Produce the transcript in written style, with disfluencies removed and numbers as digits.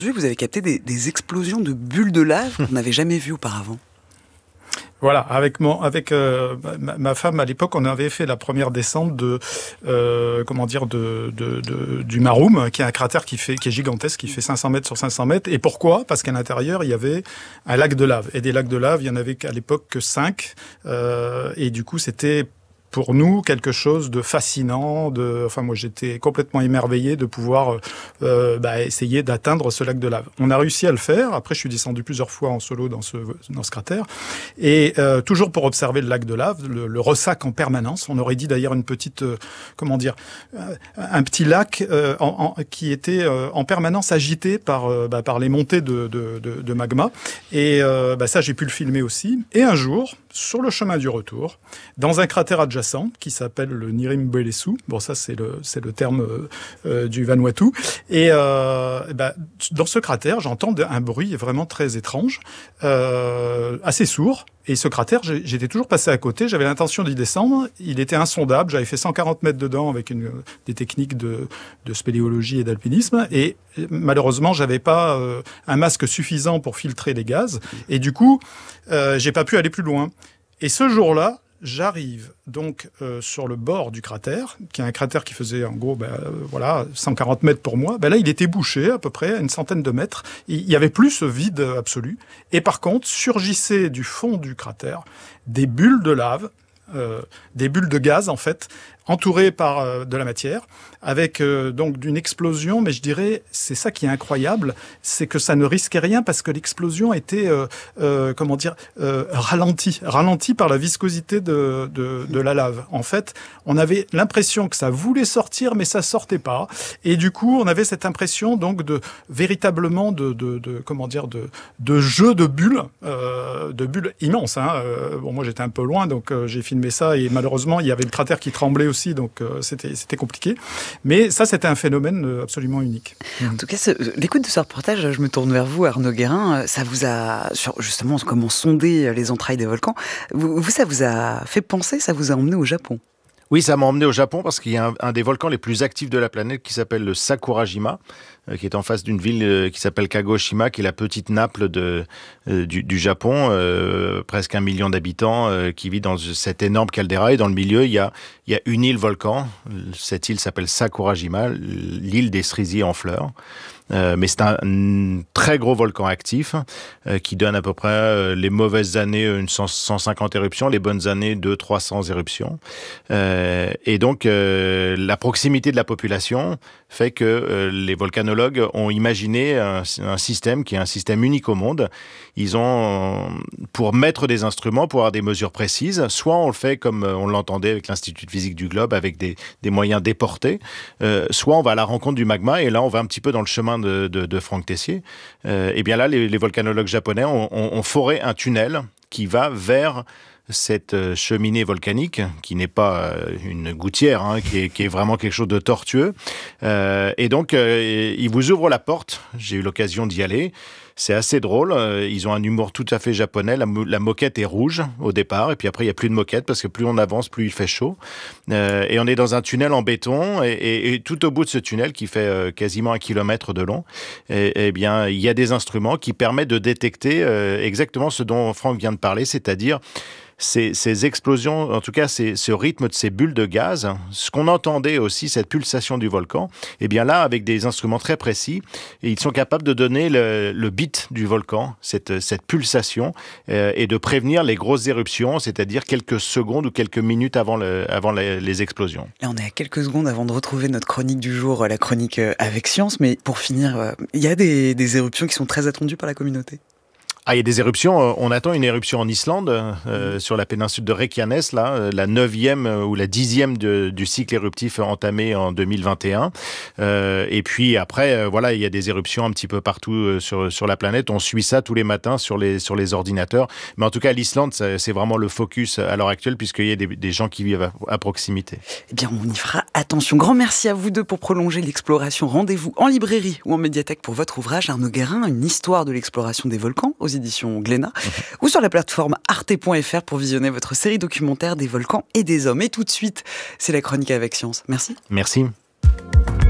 Vous avez capté des explosions de bulles de lave qu'on n'avait jamais vues auparavant. Voilà, avec ma femme à l'époque, on avait fait la première descente du Maroum, qui est un cratère qui est gigantesque, qui fait 500 mètres sur 500 mètres. Et pourquoi ? Parce qu'à l'intérieur, il y avait un lac de lave. Et des lacs de lave, il y en avait à l'époque que 5. Et du coup, c'était pour nous quelque chose de fascinant. Moi, j'étais complètement émerveillé de pouvoir essayer d'atteindre ce lac de lave. On a réussi à le faire. Après, je suis descendu plusieurs fois en solo dans ce cratère. Et toujours pour observer le lac de lave, le ressac en permanence. On aurait dit d'ailleurs une petite, un petit lac qui était en permanence agité par les montées de magma. Et ça, j'ai pu le filmer aussi. Et un jour, sur le chemin du retour, dans un cratère adjacent qui s'appelle le Nirim-Belesu. Bon, ça, c'est le terme du Vanuatu. Et dans ce cratère, j'entends un bruit vraiment très étrange, assez sourd. Et ce cratère, j'étais toujours passé à côté, j'avais l'intention d'y descendre. Il était insondable, j'avais fait 140 mètres dedans avec des techniques de spéléologie et d'alpinisme. Et malheureusement, j'avais pas un masque suffisant pour filtrer les gaz. Et du coup, j'ai pas pu aller plus loin. Et ce jour-là, j'arrive donc sur le bord du cratère, qui est un cratère qui faisait en gros 140 mètres pour moi. Là, il était bouché à peu près à une centaine de mètres. Il n'y avait plus ce vide absolu. Et par contre, surgissaient du fond du cratère des bulles de lave, des bulles de gaz en fait, entourées par de la matière, avec donc d'une explosion, mais je dirais, c'est ça qui est incroyable, c'est que ça ne risquait rien parce que l'explosion était, ralentie par la viscosité de la lave. En fait, on avait l'impression que ça voulait sortir, mais ça sortait pas. Et du coup, on avait cette impression donc de véritablement de jeu de bulles immenses. Moi, j'étais un peu loin, donc j'ai filmé ça et malheureusement, il y avait le cratère qui tremblait aussi, donc c'était compliqué. Mais ça, c'était un phénomène absolument unique. En tout cas, l'écoute de ce reportage, je me tourne vers vous, Arnaud Guérin. Ça vous a, justement, comment sonder les entrailles des volcans, ça vous a fait penser, ça vous a emmené au Japon. Oui, ça m'a emmené au Japon parce qu'il y a un des volcans les plus actifs de la planète qui s'appelle le Sakurajima, qui est en face d'une ville qui s'appelle Kagoshima, qui est la petite Naples du Japon, presque 1 million d'habitants, qui vit dans cette énorme caldeira. Et dans le milieu, il y a une île volcan. Cette île s'appelle Sakurajima, l'île des cerisiers en fleurs. Mais c'est un très gros volcan actif qui donne à peu près les mauvaises années 150 éruptions, les bonnes années 200-300 éruptions. Et donc la proximité de la population fait que les volcanologues ont imaginé un système qui est un système unique au monde. Ils ont, pour mettre des instruments, pour avoir des mesures précises, soit on le fait comme on l'entendait avec l'Institut de physique du globe, avec des moyens déportés, soit on va à la rencontre du magma, et là on va un petit peu dans le chemin de Franck Tessier. Et bien là, les volcanologues japonais ont foré un tunnel qui va vers cette cheminée volcanique, qui n'est pas une gouttière, qui est vraiment quelque chose de tortueux. Et donc, ils vous ouvrent la porte. J'ai eu l'occasion d'y aller. C'est assez drôle. Ils ont un humour tout à fait japonais. La moquette est rouge au départ, et puis après, il n'y a plus de moquette, parce que plus on avance, plus il fait chaud. Et on est dans un tunnel en béton, et tout au bout de ce tunnel, qui fait quasiment 1 kilomètre de long, eh bien, il y a des instruments qui permettent de détecter exactement ce dont Franck vient de parler, c'est-à-dire ces explosions, en tout cas ce rythme de ces bulles de gaz, ce qu'on entendait aussi, cette pulsation du volcan, et bien là, avec des instruments très précis, ils sont capables de donner le beat du volcan, cette pulsation, et de prévenir les grosses éruptions, c'est-à-dire quelques secondes ou quelques minutes avant les explosions. Là, on est à quelques secondes avant de retrouver notre chronique du jour, la chronique avec science, mais pour finir, il y a des éruptions qui sont très attendues par la communauté. Il y a des éruptions. On attend une éruption en Islande, sur la péninsule de Reykjanes, là, la 9e ou la 10e du cycle éruptif entamé en 2021. Et puis après, il y a des éruptions un petit peu partout sur la planète. On suit ça tous les matins sur les ordinateurs. Mais en tout cas, l'Islande, c'est vraiment le focus à l'heure actuelle, puisqu'il y a des gens qui vivent à proximité. Eh bien, on y fera attention. Grand merci à vous deux pour prolonger l'exploration. Rendez-vous en librairie ou en médiathèque pour votre ouvrage, Arnaud Guérin, une histoire de l'exploration des volcans, aux éditions Glénat, ou sur la plateforme arte.fr pour visionner votre série documentaire des volcans et des hommes. Et tout de suite, c'est la chronique avec science. Merci. Merci.